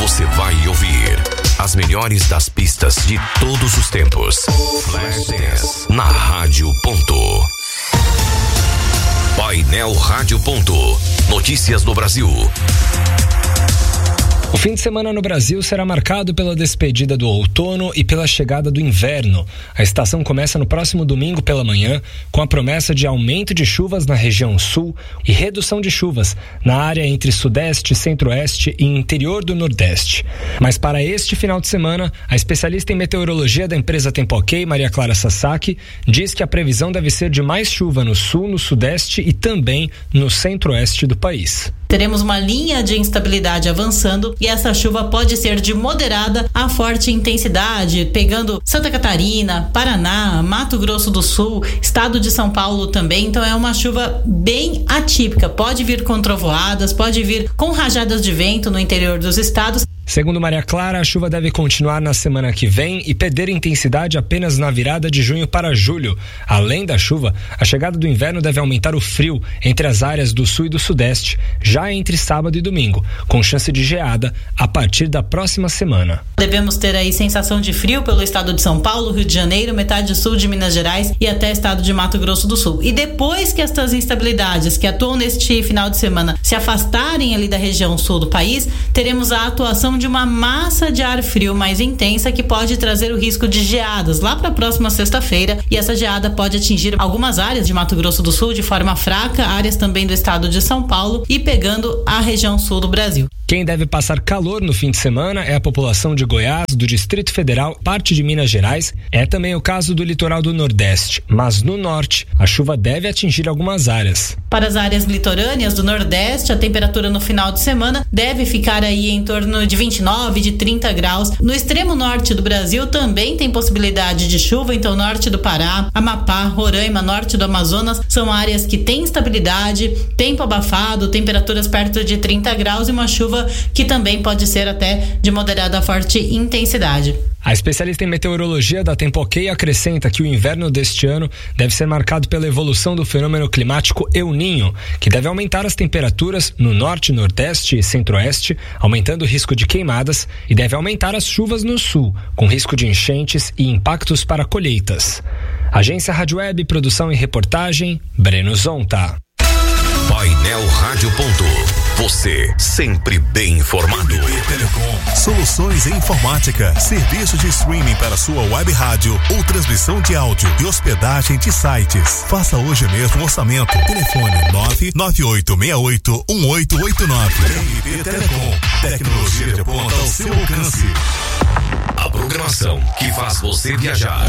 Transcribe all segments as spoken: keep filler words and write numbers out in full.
você vai ouvir as melhores das pistas de todos os tempos. Flash Dance na Rádio Ponto. Painel Rádio Ponto. Notícias do Brasil. O fim de semana no Brasil será marcado pela despedida do outono e pela chegada do inverno. A estação começa no próximo domingo pela manhã, com a promessa de aumento de chuvas na região sul e redução de chuvas na área entre sudeste, centro-oeste e interior do nordeste. Mas para este final de semana, a especialista em meteorologia da empresa Tempo-Ok, Maria Clara Sasaki, diz que a previsão deve ser de mais chuva no sul, no sudeste e também no centro-oeste do país. Teremos uma linha de instabilidade avançando e essa chuva pode ser de moderada a forte intensidade, pegando Santa Catarina, Paraná, Mato Grosso do Sul, estado de São Paulo também. Então é uma chuva bem atípica. Pode vir com trovoadas, pode vir com rajadas de vento no interior dos estados. Segundo Maria Clara, a chuva deve continuar na semana que vem e perder intensidade apenas na virada de junho para julho. Além da chuva, a chegada do inverno deve aumentar o frio entre as áreas do sul e do sudeste, já entre sábado e domingo, com chance de geada a partir da próxima semana. Devemos ter aí sensação de frio pelo estado de São Paulo, Rio de Janeiro, metade sul de Minas Gerais e até estado de Mato Grosso do Sul. E depois que estas instabilidades que atuam neste final de semana se afastarem ali da região sul do país, teremos a atuação de uma massa de ar frio mais intensa que pode trazer o risco de geadas lá para a próxima sexta-feira, e essa geada pode atingir algumas áreas de Mato Grosso do Sul de forma fraca, áreas também do estado de São Paulo e pegando a região sul do Brasil. Quem deve passar calor no fim de semana é a população de Goiás, do Distrito Federal, parte de Minas Gerais. É também o caso do litoral do Nordeste, mas no Norte a chuva deve atingir algumas áreas. Para as áreas litorâneas do Nordeste, a temperatura no final de semana deve ficar aí em torno de vinte e nove, de trinta graus. No extremo norte do Brasil também tem possibilidade de chuva, então norte do Pará, Amapá, Roraima, norte do Amazonas são áreas que têm estabilidade, tempo abafado, temperaturas perto de trinta graus e uma chuva que também pode ser até de moderada a forte intensidade. A especialista em meteorologia da Tempo-Ok acrescenta que o inverno deste ano deve ser marcado pela evolução do fenômeno climático El Niño, que deve aumentar as temperaturas no norte, nordeste e centro-oeste, aumentando o risco de queimadas, e deve aumentar as chuvas no sul, com risco de enchentes e impactos para colheitas. Agência Rádio Web, produção e reportagem, Breno Zonta. Painel Rádio Ponto. Você sempre bem informado. I P Telecom. Soluções em informática. Serviço de streaming para sua web rádio ou transmissão de áudio e hospedagem de sites. Faça hoje mesmo um orçamento. Telefone nove nove oito seis oito um oito oito nove. I P Telecom. Tecnologia de ponta ao seu alcance. A programação que faz você viajar.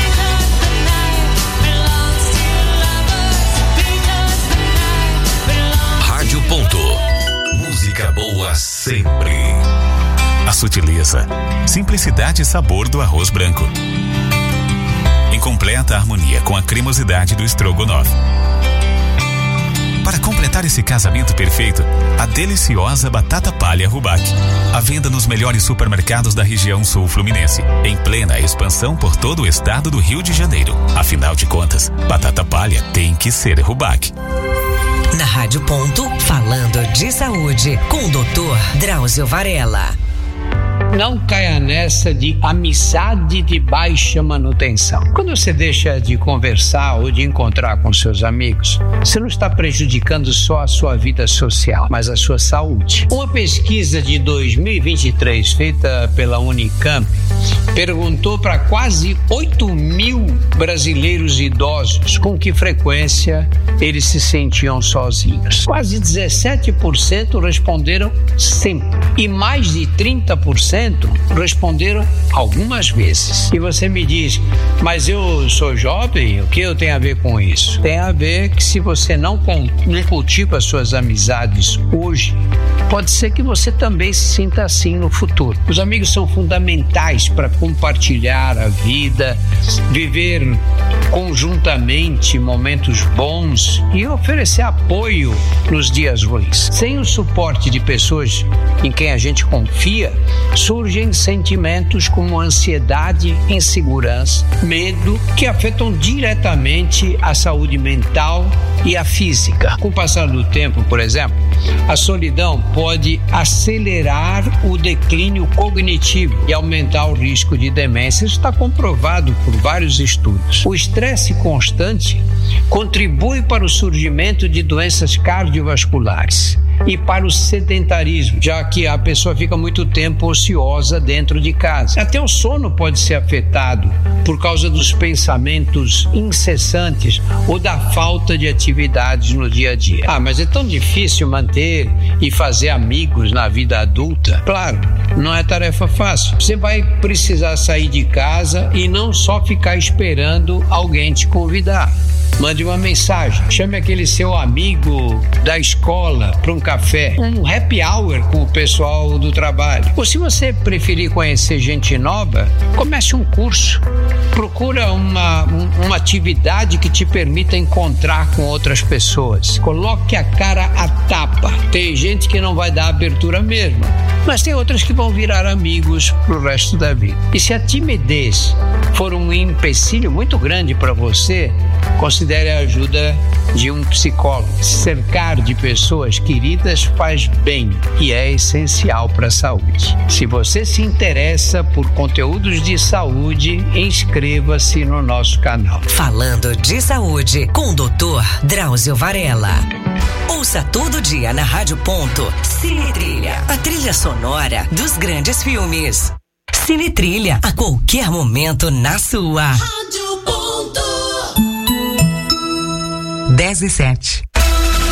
Rádio Ponto. Música boa sempre. A sutileza, simplicidade e sabor do arroz branco, em completa harmonia com a cremosidade do estrogonofe. Para completar esse casamento perfeito, a deliciosa batata palha Rubac. À venda nos melhores supermercados da região sul fluminense, em plena expansão por todo o estado do Rio de Janeiro. Afinal de contas, batata palha tem que ser Rubac. Na Rádio Ponto, falando de saúde, com o doutor Drauzio Varela. Não caia nessa de amizade de baixa manutenção. Quando você deixa de conversar ou de encontrar com seus amigos, você não está prejudicando só a sua vida social, mas a sua saúde. Uma pesquisa de dois mil e vinte e três, feita pela Unicamp, perguntou para quase oito mil brasileiros idosos com que frequência eles se sentiam sozinhos. Quase dezessete por cento responderam sempre e mais de trinta por cento responderam algumas vezes. E você me diz, mas eu sou jovem, o que eu tenho a ver com isso? Tem a ver que se você não, não cultiva as suas amizades hoje, pode ser que você também se sinta assim no futuro. Os amigos são fundamentais para compartilhar a vida, viver conjuntamente momentos bons e oferecer apoio nos dias ruins. Sem o suporte de pessoas em quem a gente confia, surgem sentimentos como ansiedade, insegurança, medo, que afetam diretamente a saúde mental e a física. Com o passar do tempo, por exemplo, a solidão pode acelerar o declínio cognitivo e aumentar o risco de demência. Isso está comprovado por vários estudos. O estresse constante contribui para o surgimento de doenças cardiovasculares e para o sedentarismo, já que a pessoa fica muito tempo ociosa dentro de casa. Até o sono pode ser afetado por causa dos pensamentos incessantes ou da falta de atividades no dia a dia. Ah, mas é tão difícil manter e fazer amigos na vida adulta? Claro, não é tarefa fácil. Você vai precisar sair de casa e não só ficar esperando alguém te convidar. Mande uma mensagem, chame aquele seu amigo da escola para um café, um happy hour com o pessoal do trabalho. Ou se você preferir conhecer gente nova, comece um curso. Procura uma, um, uma atividade que te permita encontrar com outras pessoas. Coloque a cara a tapa. Tem gente que não vai dar abertura mesmo, mas tem outras que vão virar amigos pro resto da vida. E se a timidez for um empecilho muito grande para você, considere a ajuda de um psicólogo. Cercar de pessoas queridas faz bem e é essencial para a saúde. Se você se interessa por conteúdos de saúde, inscreva-se no nosso canal. Falando de saúde com o doutor Drauzio Varela. Ouça todo dia na Rádio Ponto Cine Trilha, a trilha sonora dos grandes filmes. Cine Trilha, a qualquer momento na sua. Rádio Ponto. dez e sete.